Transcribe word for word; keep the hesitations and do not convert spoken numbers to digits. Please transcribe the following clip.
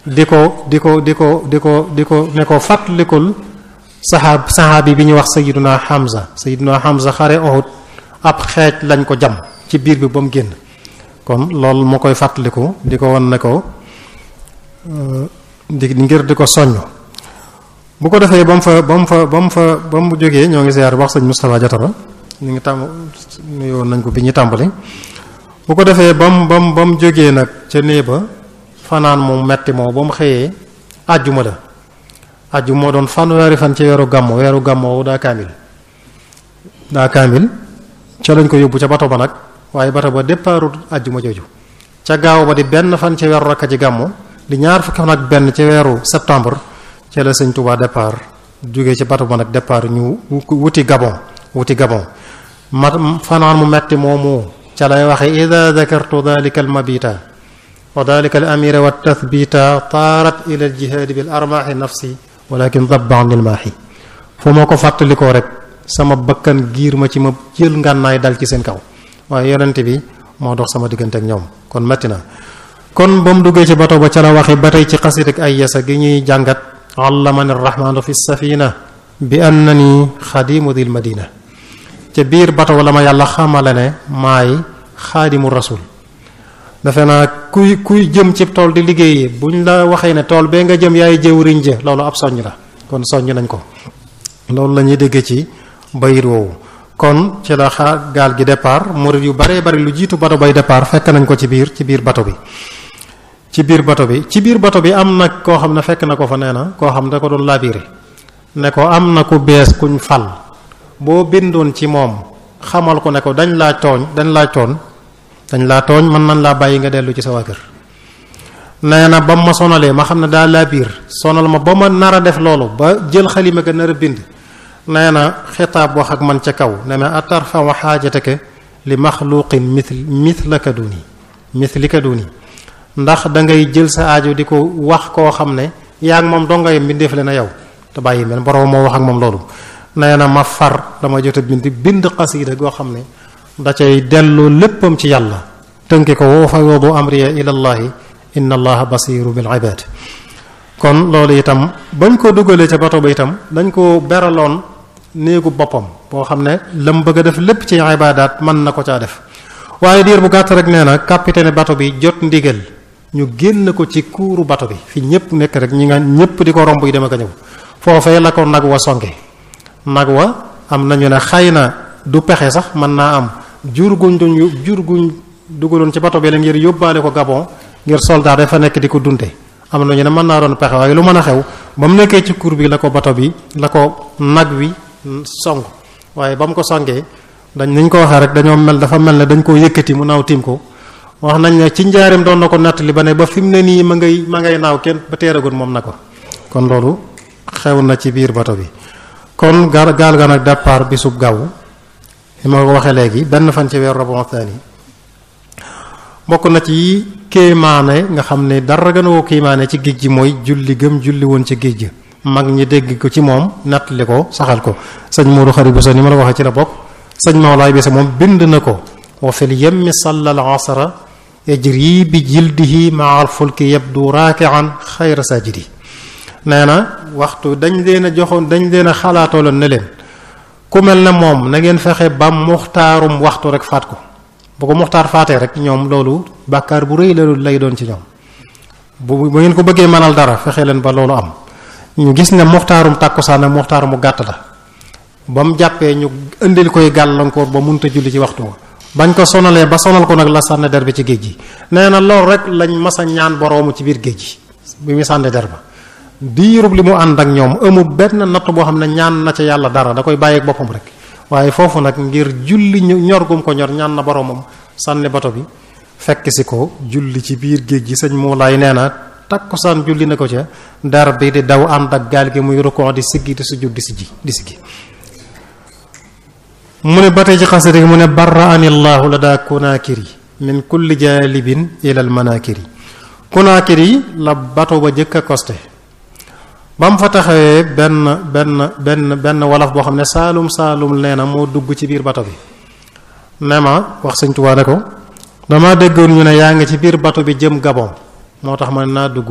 di ko di ko di ko di ko di ko ne ko fàttalikul saxaab saxaabi bi ñuy wax Sayyiduna Hamza Sayyiduna Hamza xare Uhud ab xeej lañ ko jam ci biir bi ba mu génn kon loolu moo koy fàttaliku di ko wan ne ko di ngir di ko soññ bu ko defee ba mu fa ba mu fa ba mu fa ba mu jógee ñoo ngi ziar wax sëñ Moustapha Diatara ñu ngi tàmm nuyoon nañ ko bi ñu tàmbali bu ko defee ba mu ba mu ba mu jógee nag ca néeg ba fanaan moom metti moo ba mu xëyee àjjuma la àjjuma moo doon fanweeri fan ci weeru gàmmo weeru gàmmo daa kaamil daa kaamil ca lañ ko yóbbu ca bato ba nag waaye bato ba départu àjjuma jooju ca gaaw ba di benn fan ci weeru rakka ci gàmmo di ñaar fukki fan ak benn ci weeru septembre ca la sëñ Touba départ jógee ci bato ba nag départ ñu wuti Gabon wuti Gabon ma fanaan mu metti moomu ca lay waxe ida dakartu dalika al mabita wa dalika al amira wa tathbita taarat ila al jihaadi bil armaahi nafsi walakin dabba an il maahi fu ma ko fàttalikoo rek sama bakkan giir ma ci ma jël ngànnaay dal ci seen kaw waaye yonente bi moo dox sama diggante ak ñoom kon metti na kon ba mu duggee ci bato ba ca la waxe ba tey ci xasidak ay yasa gi ñuy jàngat allamani rahmaanu fi safina bi annani xadimu dil madina ca biir bato la ma yàlla xamale ne maay xaadimu rasul defe naa kuy kuy jëm ci tool di liggéeyee buñ la waxee ne tool bee nga jëm yaay jëwriñ ja loolu ab soññ la kon soññ nañ ko loolu la ñuy déggee ci bayit woowu kon ci la xaar gaal gi départ murid yu baree bari lu jiitu bato bay départ fekk nañ ko ci biir ci biir bato bi ci biir bato bi ci biir bato bi am na koo xam ne fekk na ko fa nee na koo xam ne da ko doon laabiire ne ko am na ku bees kuñ fal boo bindoon ci moom xamal ko ne ko dañ laa tooñ dañ laa tooñ dañ laa tooñ mën nañ laa bàyyi nga dellu ci sa waa kër nee na ba ma sonalee ma xam ne daa laabiir sonal ma ba ma nar a def loolu ba jël xalima ga nar a bind nee na xitaab wax ak man ca kaw ne ma atarfa'u xaajataka li maxluqin mithl mithlaka duni mithlika duni ndax da ngay jël sa aajo di ko wax koo xam ne yaa ngi moom doo ngay mbindeef le na yow te bàyyi mel borom moo wax ak moom loolu nee na ma far dama jot a bind bind xasiida goo xam ne da cay delloo léppam ci yàlla tënke ko wa fawwadu amriya ila llahi inna allaha basiru bil ibad kon loolu itam bañ ko dugalee ca bato ba itam dañ ko beraloon néegu boppam boo xam ne lam bëgg a def lépp ci ibaadaat mën na ko caa def waaye diir bu gàtt rek nee na capitaine bato bi jot ndigal ñu génn ko ci kuuru bato bi fi ñëpp nekk rek ñi nga ñëpp di ko romb yi dem ak a ñëw foofee la ko nag wa songe nag wa am nañu ne xëy na du pexe sax mën naa am jur guñ doon jur guñ dugaloon ci bato bi la ngir yóbbaale ko Gabon ngir soldat dafa nekk di ko dunte am nañu ne mën naa doon pexe waaye lu mën a xew ba mu nekkee ci kuur bi la ko bato bi la ko nag wi song waaye ba mu ko songee dañ niñ ko waxee rek dañoo mel dafa mel ne dañ koo yëkkati mu naaw tiim ko wax nañ ne ci njaareem doon na ko nettali ba ne ba fi mu ne nii ma ngay ma ngay naaw kenn ba teeragoon moom na ko kon loolu xew na ci biir bato bi kon gaal gaal ga nag départ bisub gaaw li ma ko waxee léegi benn fan ci weeru Rabiul Thani bokk na ci kéemaane nga xam ne dara gën a woo kéemaane ci géej gi mooy julli gëm julli woon ci géej gi mag ñi dégg ko ci moom nettali ko saxal ko sëñ Modou Khari Bousso ni ma la waxee ci la bokk sëñ Mawlaay bi sa moom bind na ko wa fil yemmi sallal asra yajri bi jildihi ma'al fulki yabdu raaki'an xayra sajidi nee na waxtu dañ leen a joxoon dañ leen a xalaatooloon ne leen ku mel ne moom na ngeen fexe ba muxtaarum waxtu rek faat ko bu ko muxtaar faatee rek ñoom loolu bàkkaar bu rëy la lay doon ci ñoom bu bu ngeen ko bëggee mënal dara fexe leen ba loolu am ñu gis ne muxtaarum tàkkusaan ak muxtaar mu gàtt la ba mu jàppee ñu indil koy gàllankoor ba mënut a julli ci waxtu wa bañ ko sonalee ba sonal ko nag la sànni der bi ci géej gi nee na loolu rek lañ mas a ñaan boroomu ci biir géej gi bi muy sànni der ba diirub li mu ànd ak ñoom amul benn natt boo xam ne ñaan na ca yàlla dara da koy bàyyeeg boppam rek waaye foofu nag ngir julli ñor gum ko ñor ñaan na boromam sànni bato bi fekk si ko julli ci biir géej gi sëñ Moulay nee na takkusaan julli na ko ca der bi di daw ànd ak gaal gi muy rukon di siggi di sujud di siggi di siggi mu ne ba tey ci xasida gi mu ne barraani llahu la daa kunaakiri min kulli jaalibin ilal manaakiri kunaakiri la bato ba jëkk a costé ba mu fa taxawee benn benn benn benn wolof boo xam ne saalum saalum nee na moo dugg ci biir bato bi ne ma wax sëñ Tuubaa ne ko dama déggoon ñu ne yaa ngi ci biir bato bi jëm Gabon moo tax ma naa dugg